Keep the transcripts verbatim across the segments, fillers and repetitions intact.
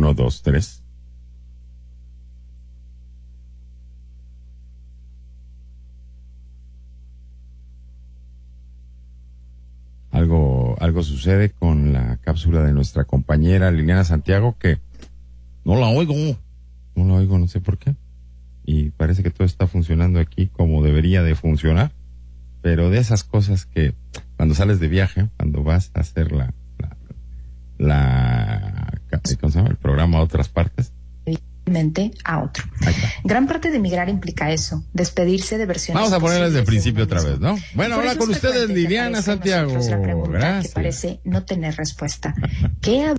Uno, dos, tres. Algo, algo sucede con la cápsula de nuestra compañera Liliana Santiago, que no la oigo, no la oigo, no sé por qué. Y parece que todo está funcionando aquí como debería de funcionar, pero de esas cosas que cuando sales de viaje, cuando vas a hacer la, la, la ¿cómo se llama? El programa a otras partes, a otro. Gran parte de migrar implica eso, despedirse de versiones. Vamos a ponerlas de principio de otra vez, ¿no? Bueno, ahora con ustedes Liliana Santiago. Gracias. Que parece no tener respuesta. ¿Qué?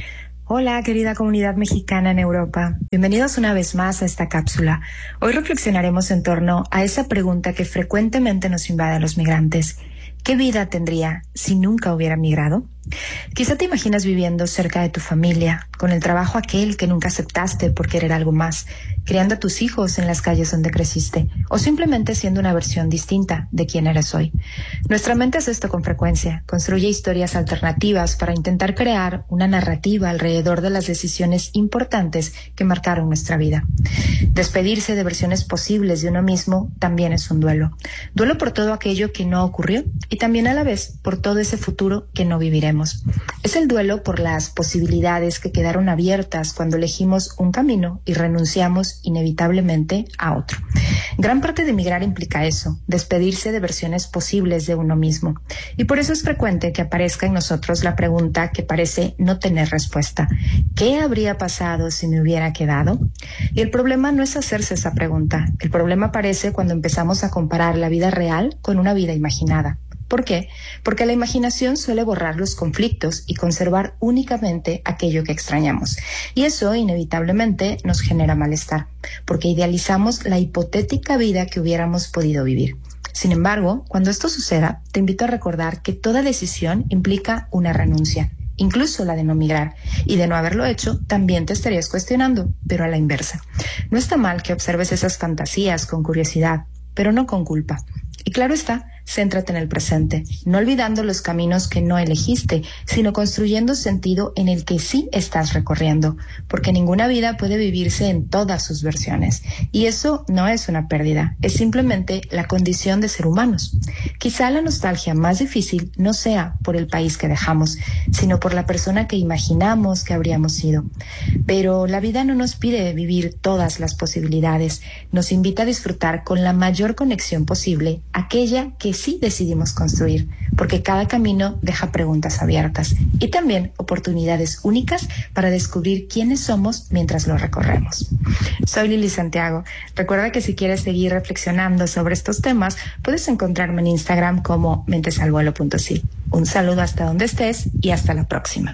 Hola, querida comunidad mexicana en Europa. Bienvenidos una vez más a esta cápsula. Hoy reflexionaremos en torno a esa pregunta que frecuentemente nos invade a los migrantes. ¿Qué vida tendría si nunca hubiera migrado? Quizá te imaginas viviendo cerca de tu familia, con el trabajo aquel que nunca aceptaste por querer algo más, criando a tus hijos en las calles donde creciste, o simplemente siendo una versión distinta de quién eres hoy. Nuestra mente hace esto con frecuencia, construye historias alternativas para intentar crear una narrativa alrededor de las decisiones importantes que marcaron nuestra vida. Despedirse de versiones posibles de uno mismo también es un duelo. Duelo por todo aquello que no ocurrió y también a la vez por todo ese futuro que no viviremos. Es el duelo por las posibilidades que quedaron abiertas cuando elegimos un camino y renunciamos inevitablemente a otro. Gran parte de migrar implica eso, despedirse de versiones posibles de uno mismo. Y por eso es frecuente que aparezca en nosotros la pregunta que parece no tener respuesta. ¿Qué habría pasado si me hubiera quedado? Y el problema no es hacerse esa pregunta. El problema aparece cuando empezamos a comparar la vida real con una vida imaginada. ¿Por qué? Porque la imaginación suele borrar los conflictos y conservar únicamente aquello que extrañamos. Y eso inevitablemente nos genera malestar, porque idealizamos la hipotética vida que hubiéramos podido vivir. Sin embargo, cuando esto suceda, te invito a recordar que toda decisión implica una renuncia, incluso la de no migrar, y de no haberlo hecho, también te estarías cuestionando, pero a la inversa. No está mal que observes esas fantasías con curiosidad, pero no con culpa. Y claro está, céntrate en el presente, no olvidando los caminos que no elegiste, sino construyendo sentido en el que sí estás recorriendo, porque ninguna vida puede vivirse en todas sus versiones. Y eso no es una pérdida, es simplemente la condición de ser humanos. Quizá la nostalgia más difícil no sea por el país que dejamos, sino por la persona que imaginamos que habríamos sido. Pero la vida no nos pide vivir todas las posibilidades, nos invita a disfrutar con la mayor conexión posible aquella que sí decidimos construir, porque cada camino deja preguntas abiertas y también oportunidades únicas para descubrir quiénes somos mientras lo recorremos. Soy Lili Santiago. Recuerda que si quieres seguir reflexionando sobre estos temas, puedes encontrarme en Instagram como mentesalvuelo punto si. Un saludo hasta donde estés y hasta la próxima.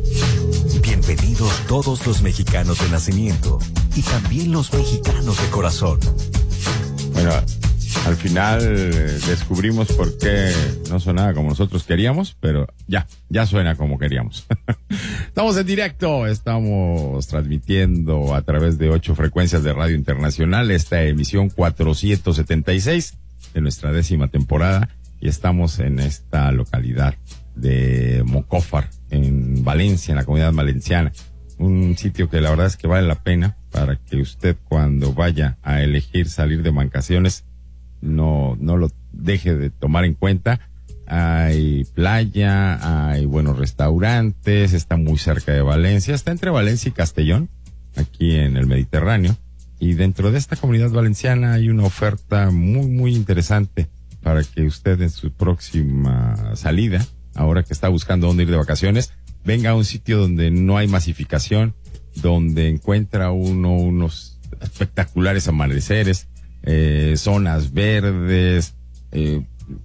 Bienvenidos todos los mexicanos de nacimiento y también los mexicanos de corazón. Bueno, al final eh, descubrimos por qué no sonaba como nosotros queríamos, pero ya, ya suena como queríamos. Estamos en directo, estamos transmitiendo a través de ocho frecuencias de Radio Internacional esta emisión cuatrocientos setenta y seis de nuestra décima temporada y estamos en esta localidad de Mocófar, en Valencia, en la Comunidad Valenciana. Un sitio que la verdad es que vale la pena para que usted cuando vaya a elegir salir de vacaciones no, no lo deje de tomar en cuenta. Hay playa, hay buenos restaurantes, está muy cerca de Valencia, está entre Valencia y Castellón, aquí en el Mediterráneo. Y dentro de esta comunidad valenciana hay una oferta muy, muy interesante para que usted en su próxima salida, ahora que está buscando dónde ir de vacaciones, venga a un sitio donde no hay masificación, donde encuentra uno unos espectaculares amaneceres, eh, zonas verdes, eh,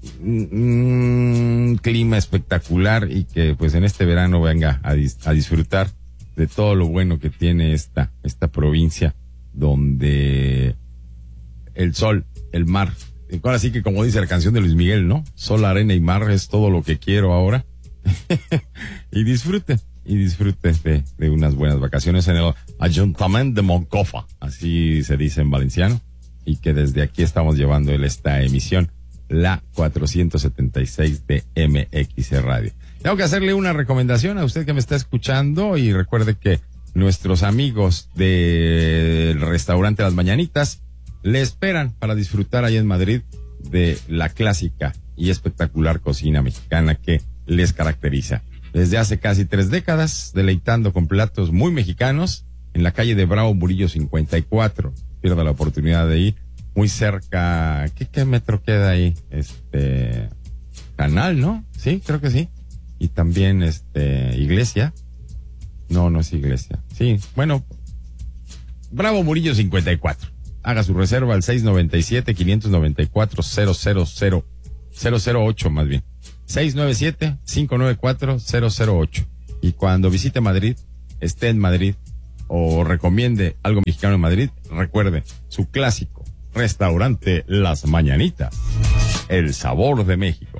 un clima espectacular y que pues en este verano venga a, dis- a disfrutar de todo lo bueno que tiene esta, esta provincia, donde el sol, el mar, ahora sí que como dice la canción de Luis Miguel, ¿no? Sol, arena y mar es todo lo que quiero ahora. y disfrute, y disfrute de, de unas buenas vacaciones en el Ayuntamiento de Moncofa, así se dice en valenciano, y que desde aquí estamos llevando esta emisión, la cuatrocientos setenta y seis de M X Radio. Tengo que hacerle una recomendación a usted que me está escuchando y recuerde que nuestros amigos del restaurante Las Mañanitas le esperan para disfrutar ahí en Madrid de la clásica y espectacular cocina mexicana que les caracteriza. Desde hace casi tres décadas, deleitando con platos muy mexicanos en la calle de Bravo Murillo cincuenta y cuatro. Pierda la oportunidad de ir muy cerca. ¿Qué, qué metro queda ahí? Este, Canal, ¿no? Sí, creo que sí. Y también, este, Iglesia. No, no es Iglesia. Sí, bueno, Bravo Murillo cincuenta y cuatro. Haga su reserva al seis nueve siete, cinco nueve cuatro, cero cero cero, cero cero ocho más bien. seis nueve siete, cinco nueve cuatro, cero cero ocho. Y cuando visite Madrid, esté en Madrid o recomiende algo mexicano en Madrid, recuerde su clásico restaurante Las Mañanitas, el sabor de México.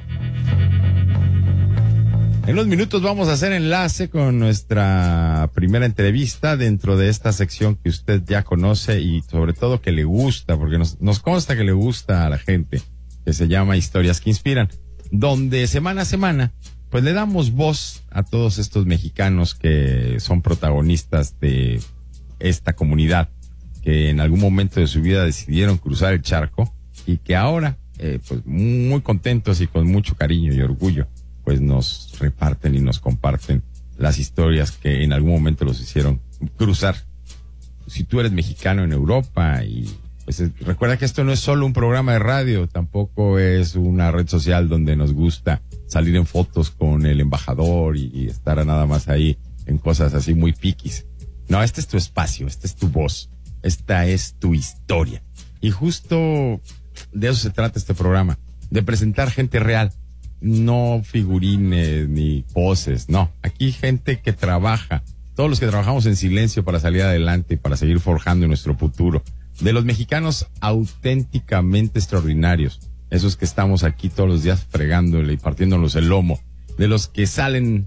En unos minutos vamos a hacer enlace con nuestra primera entrevista dentro de esta sección que usted ya conoce y sobre todo que le gusta, porque nos, nos consta que le gusta a la gente, que se llama Historias que Inspiran, donde semana a semana pues le damos voz a todos estos mexicanos que son protagonistas de esta comunidad, que en algún momento de su vida decidieron cruzar el charco y que ahora, eh, pues muy contentos y con mucho cariño y orgullo, pues nos reparten y nos comparten las historias que en algún momento los hicieron cruzar. Si tú eres mexicano en Europa y pues recuerda que esto no es solo un programa de radio, tampoco es una red social donde nos gusta salir en fotos con el embajador y, y estar nada más ahí en cosas así muy piquis. No, este es tu espacio, esta es tu voz, esta es tu historia. Y justo de eso se trata este programa, de presentar gente real. No figurines ni poses, no. Aquí gente que trabaja, todos los que trabajamos en silencio para salir adelante y para seguir forjando nuestro futuro. De los mexicanos auténticamente extraordinarios, esos que estamos aquí todos los días fregándole y partiéndonos el lomo. De los que salen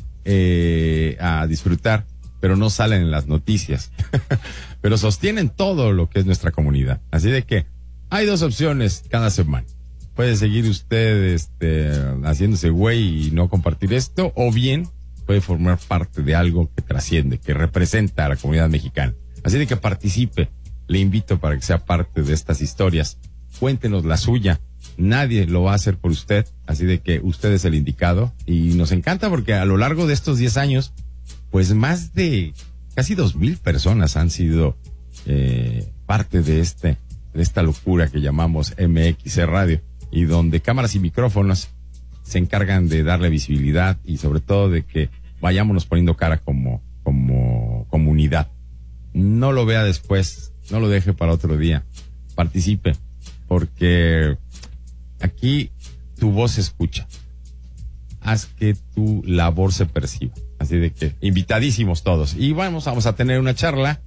eh, a disfrutar, pero no salen en las noticias. Pero sostienen todo lo que es nuestra comunidad. Así de que hay dos opciones cada semana. Puede seguir usted este, haciéndose güey y no compartir esto, o bien puede formar parte de algo que trasciende, que representa a la comunidad mexicana. Así de que participe, le invito para que sea parte de estas historias. Cuéntenos la suya, nadie lo va a hacer por usted, así de que usted es el indicado. Y nos encanta porque a lo largo de estos diez años, pues más de casi dos mil personas han sido eh, parte de, este, de esta locura que llamamos M X C Radio. Y donde cámaras y micrófonos se encargan de darle visibilidad y sobre todo de que vayámonos poniendo cara como, como comunidad. No lo vea después, no lo deje para otro día. Participe, porque aquí tu voz se escucha. Haz que tu labor se perciba. Así de que invitadísimos todos. Y vamos, vamos a tener una charla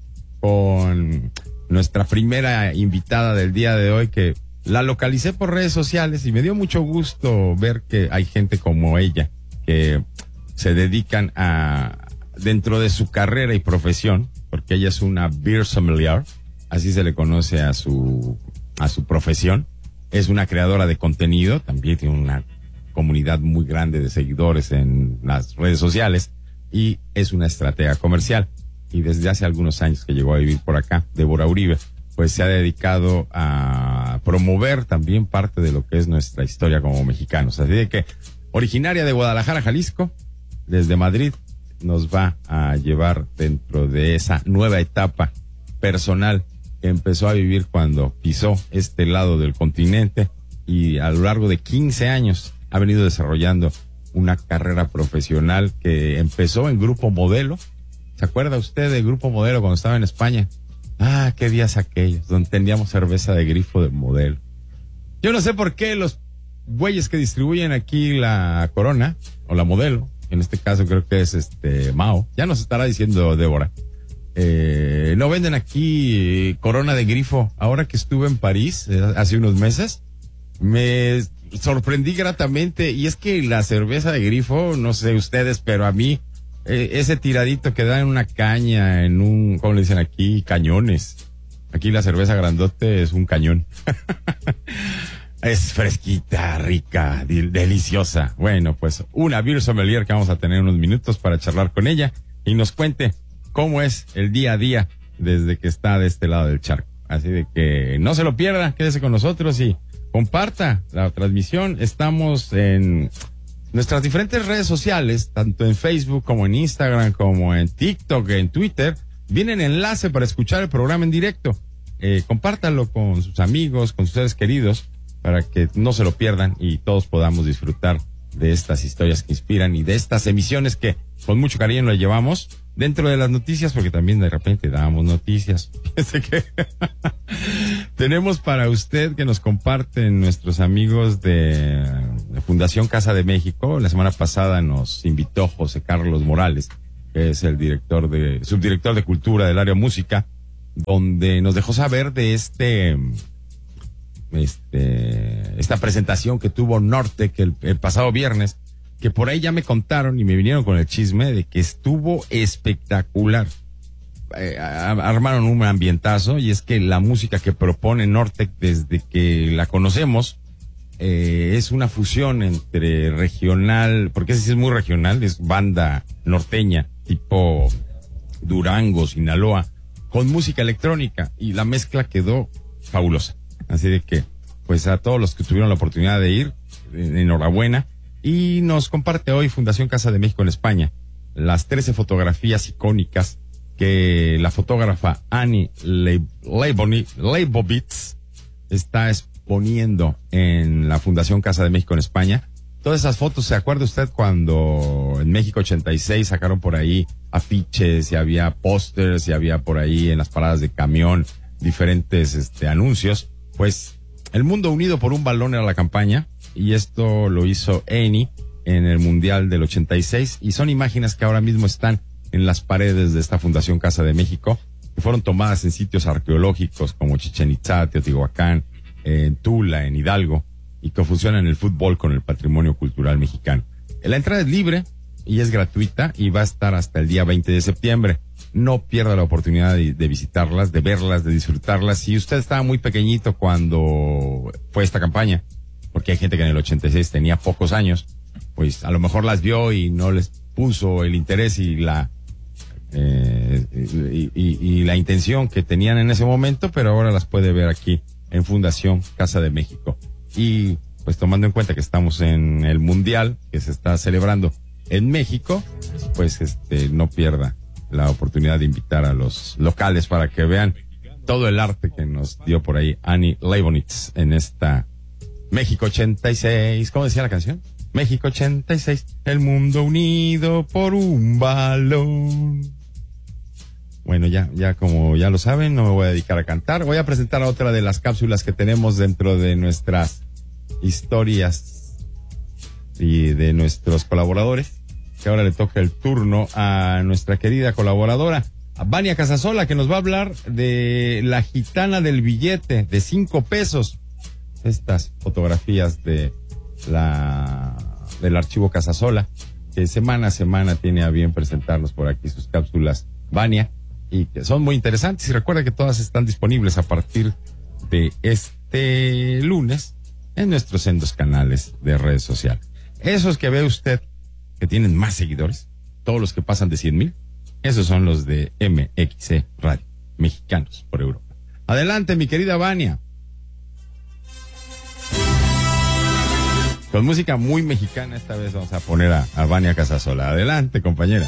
con nuestra primera invitada del día de hoy, que la localicé por redes sociales y me dio mucho gusto ver que hay gente como ella que se dedican a, dentro de su carrera y profesión, porque ella es una beer sommelier, así se le conoce a su, a su profesión. Es una creadora de contenido, también tiene una comunidad muy grande de seguidores en las redes sociales y es una estratega comercial. Y desde hace algunos años que llegó a vivir por acá, Débora Uribe, pues se ha dedicado a promover también parte de lo que es nuestra historia como mexicanos. Así de que, originaria de Guadalajara, Jalisco, desde Madrid, nos va a llevar dentro de esa nueva etapa personal que empezó a vivir cuando pisó este lado del continente y a lo largo de quince años ha venido desarrollando una carrera profesional que empezó en Grupo Modelo. ¿Se acuerda usted de Grupo Modelo cuando estaba en España? Ah, qué días aquellos, donde teníamos cerveza de grifo de Modelo. Yo no sé por qué los güeyes que distribuyen aquí la Corona, o la Modelo, en este caso creo que es este Mao, ya nos estará diciendo Débora, eh, no venden aquí Corona de grifo. Ahora que estuve en París, eh, hace unos meses, me sorprendí gratamente, y es que la cerveza de grifo, no sé ustedes, pero a mí, Eh, ese tiradito que da en una caña, en un, ¿cómo le dicen aquí? Cañones. Aquí la cerveza grandote es un cañón. Es fresquita, rica, del- deliciosa. Bueno, pues una beer sommelier que vamos a tener unos minutos para charlar con ella y nos cuente cómo es el día a día desde que está de este lado del charco. Así de que no se lo pierda, quédese con nosotros y comparta la transmisión. Estamos en nuestras diferentes redes sociales, tanto en Facebook como en Instagram, como en TikTok, en Twitter. Viene el enlace para escuchar el programa en directo. Eh, compártalo con sus amigos, con sus seres queridos, para que no se lo pierdan y todos podamos disfrutar de estas historias que inspiran y de estas emisiones que con mucho cariño lo llevamos dentro de las noticias, porque también de repente damos noticias. Fíjese que tenemos para usted que nos comparten nuestros amigos de, de Fundación Casa de México. La semana pasada nos invitó José Carlos Morales, que es el director de, subdirector de Cultura del área música, donde nos dejó saber de este, este, esta presentación que tuvo Nortec el, el pasado viernes, que por ahí ya me contaron y me vinieron con el chisme de que estuvo espectacular. Eh, armaron un ambientazo, y es que la música que propone Nortec desde que la conocemos eh, es una fusión entre regional, porque ese sí es muy regional, es banda norteña tipo Durango, Sinaloa, con música electrónica, y la mezcla quedó fabulosa. Así de que, pues a todos los que tuvieron la oportunidad de ir, enhorabuena. Y nos comparte hoy Fundación Casa de México en España las trece fotografías icónicas que la fotógrafa Annie Leibovitz está exponiendo en la Fundación Casa de México en España. Todas esas fotos, ¿se acuerda usted cuando en México ochenta y seis sacaron por ahí afiches y había pósters y había por ahí en las paradas de camión diferentes este, anuncios? Pues el mundo unido por un balón era la campaña, y esto lo hizo Annie en el Mundial del ochenta y seis, y son imágenes que ahora mismo están en las paredes de esta Fundación Casa de México, que fueron tomadas en sitios arqueológicos como Chichén Itzá, Teotihuacán, en Tula, en Hidalgo, y que fusionan el fútbol con el patrimonio cultural mexicano. La entrada es libre y es gratuita, y va a estar hasta el día veinte de septiembre. No pierda la oportunidad de, de visitarlas, de verlas, de disfrutarlas. Si usted estaba muy pequeñito cuando fue esta campaña, porque hay gente que en el ochenta y seis tenía pocos años, pues a lo mejor las vio y no les puso el interés y la eh, y, y, y la intención que tenían en ese momento, pero ahora las puede ver aquí en Fundación Casa de México. Y pues tomando en cuenta que estamos en el Mundial que se está celebrando en México, pues este no pierda la oportunidad de invitar a los locales para que vean todo el arte que nos dio por ahí Annie Leibovitz en esta México ochenta y seis. ¿Cómo decía la canción? México ochenta y seis, el mundo unido por un balón. Bueno, ya, ya como ya lo saben, no me voy a dedicar a cantar. Voy a presentar a otra de las cápsulas que tenemos dentro de nuestras historias y de nuestros colaboradores, que ahora le toca el turno a nuestra querida colaboradora, a Vania Casasola, que nos va a hablar de la gitana del billete de cinco pesos. Estas fotografías de la del archivo Casasola, que semana a semana tiene a bien presentarnos por aquí sus cápsulas, Vania, y que son muy interesantes. Y recuerda que todas están disponibles a partir de este lunes en nuestros sendos canales de redes sociales. Esos que ve usted que tienen más seguidores, todos los que pasan de cien mil, esos son los de M X C Radio, Mexicanos por Europa. Adelante, mi querida Vania. Con música muy mexicana, esta vez vamos a poner a, a Vania Casasola. Adelante, compañera.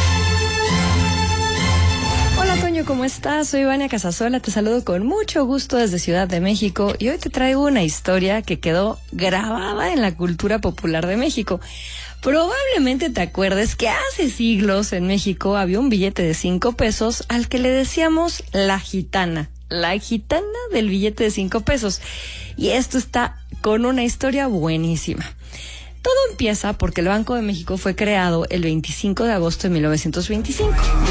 Hola, Toño, ¿cómo estás? Soy Vania Casasola, te saludo con mucho gusto desde Ciudad de México, y hoy te traigo una historia que quedó grabada en la cultura popular de México. Probablemente te acuerdes que hace siglos en México había un billete de cinco pesos al que le decíamos la gitana. La gitana del billete de cinco pesos. Y esto está con una historia buenísima. Todo empieza porque el Banco de México fue creado el veinticinco de agosto de mil novecientos veinticinco.